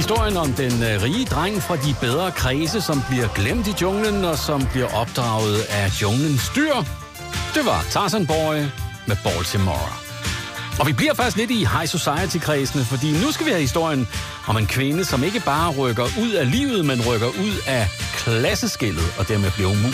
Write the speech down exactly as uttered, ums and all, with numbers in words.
Historien om den øh, rige dreng fra de bedre kredse, som bliver glemt i junglen og som bliver opdraget af junglens dyr. Det var Tarzan Boy med Baltimore. Og vi bliver faktisk lidt i high society-kredsene, fordi nu skal vi have historien om en kvinde, som ikke bare rykker ud af livet, men rykker ud af klasseskillet og dermed bliver umulig.